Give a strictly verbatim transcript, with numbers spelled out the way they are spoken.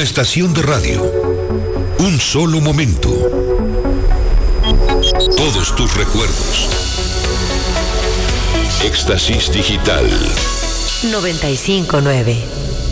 estación de radio, un solo momento, todos tus recuerdos. Éxtasis Digital noventa y cinco nueve.